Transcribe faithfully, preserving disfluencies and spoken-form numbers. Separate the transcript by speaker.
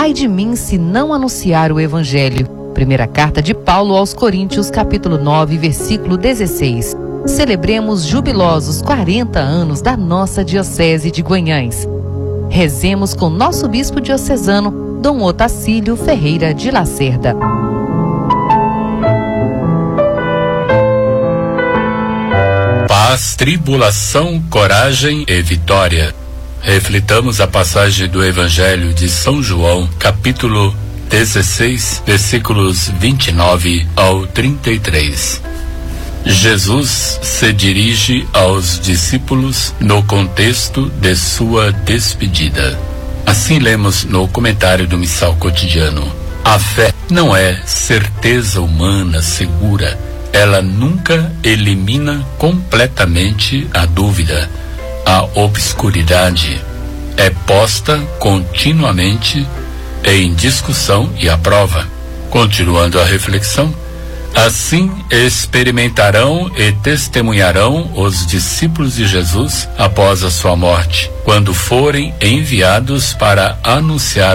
Speaker 1: Ai de mim se não anunciar o Evangelho. Primeira carta de Paulo aos Coríntios, capítulo nove, versículo dezesseis. Celebremos jubilosos quarenta anos da nossa Diocese de Guanhães. Rezemos com nosso bispo diocesano, Dom Otacílio Ferreira de Lacerda.
Speaker 2: Paz, tribulação, coragem e vitória. Reflitamos a passagem do Evangelho de São João, capítulo dezesseis, versículos vinte e nove ao trinta e três. Jesus se dirige aos discípulos no contexto de sua despedida. Assim lemos no comentário do Missal Cotidiano: a fé não é certeza humana segura. Ela nunca elimina completamente a dúvida. A obscuridade é posta continuamente em discussão e à prova. Continuando a reflexão, assim experimentarão e testemunharão os discípulos de Jesus após a sua morte, quando forem enviados para anunciar